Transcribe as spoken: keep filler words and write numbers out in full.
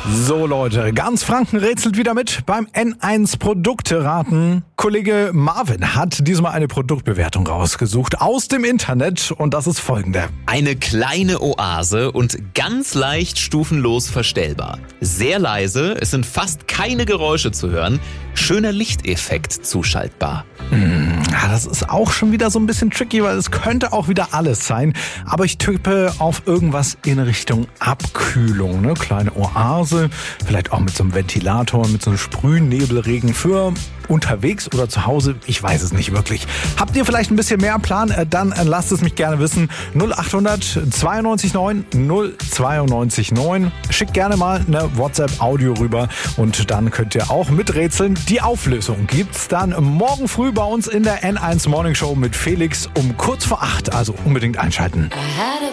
So Leute, ganz Franken rätselt wieder mit beim N eins Produkte-Raten. Kollege Marvin hat diesmal eine Produktbewertung rausgesucht aus dem Internet und das ist folgende. Eine kleine Oase und ganz leicht stufenlos verstellbar. Sehr leise, es sind fast keine Geräusche zu hören. Schöner Lichteffekt zuschaltbar. Hm, ja, das ist auch schon wieder so ein bisschen tricky, weil es könnte auch wieder alles sein. Aber ich tippe auf irgendwas in Richtung Abkühlung. Ne? Kleine Oase, vielleicht auch mit so einem Ventilator, mit so einem Sprühnebelregen für unterwegs oder zu Hause. Ich weiß es nicht wirklich. Habt ihr vielleicht ein bisschen mehr Plan? Dann lasst es mich gerne wissen. null acht hundert zweiundneunzig neun null zweiundneunzig neun. Schickt gerne mal eine WhatsApp-Audio rüber und dann könnt ihr auch miträtseln. Die Auflösung gibt's dann morgen früh bei uns in der N eins Morning Show mit Felix um kurz vor acht. Also unbedingt einschalten.